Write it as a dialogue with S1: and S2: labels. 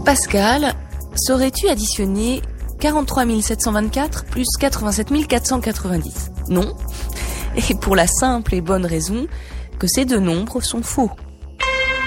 S1: Pascal, saurais-tu additionner 43 724 plus 87 490 ? Non. Et pour la simple et bonne raison que ces deux nombres sont faux.